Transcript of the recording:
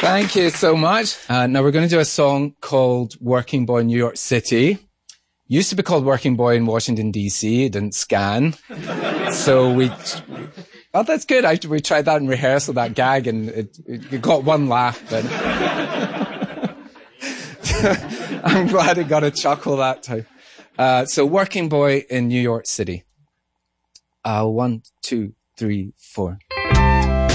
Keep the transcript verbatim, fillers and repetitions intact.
Thank you so much. Uh, now we're going to do a song called Working Boy in New York City. Used to be called Working Boy in Washington, D C. It didn't scan. So we... Oh, that's good. I, we tried that in rehearsal, that gag, and it, it, it got one laugh, but... I'm glad it got a chuckle that time. Uh, so Working Boy in New York City. Uh, one, two, three, four.